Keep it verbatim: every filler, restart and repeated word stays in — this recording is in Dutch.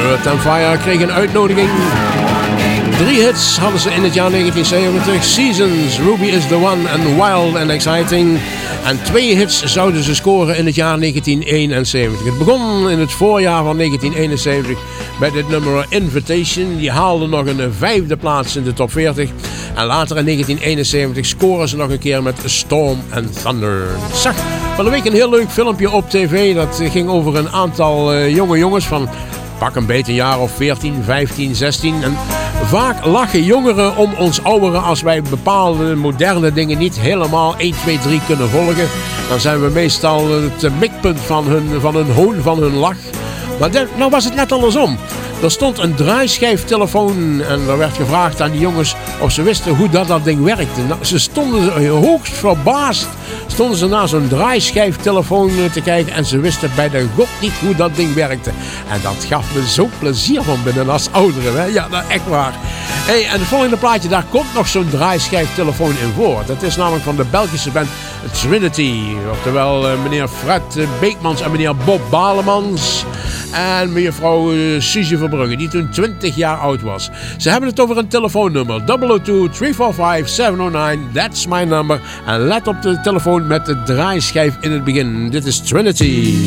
Earth and Fire kreeg een uitnodiging. Drie hits hadden ze in het jaar negentien zeventig. Seasons, Ruby is the One en Wild and Exciting. En twee hits zouden ze scoren in het jaar negentien eenenzeventig. Het begon in het voorjaar van negentien eenenzeventig met het nummer Invitation. Die haalde nog een vijfde plaats in de top veertig. En later in negentien eenenzeventig scoren ze nog een keer met Storm and Thunder. Ik zag van de week een heel leuk filmpje op tv. Dat ging over een aantal uh, jonge jongens van pak een beetje een jaar of veertien, vijftien, zestien. En vaak lachen jongeren om ons ouderen als wij bepaalde moderne dingen niet helemaal één, twee, drie kunnen volgen. Dan zijn we meestal het mikpunt van hun, van hun hoon, van hun lach. Maar de, nou was het net andersom. Er stond een draaischijftelefoon en er werd gevraagd aan die jongens of ze wisten hoe dat, dat ding werkte. Nou, ze stonden hoogst verbaasd. Stonden ze naar zo'n draaischijftelefoon te kijken en ze wisten bij de god niet hoe dat ding werkte. En dat gaf me zo plezier van binnen als ouderen. Hè? Ja, nou, echt waar. Hey, en het volgende plaatje, daar komt nog zo'n draaischijftelefoon in voor. Dat is namelijk van de Belgische band Trinity. Oftewel uh, meneer Fred Beekmans en meneer Bob Balemans. En mevrouw uh, Suzy Verbrugge, die toen twintig jaar oud was. Ze hebben het over een telefoonnummer. double oh two, three four five, seven oh nine. That's my number. En let op de telefoon met de draaischijf in het begin. Dit is Trinity.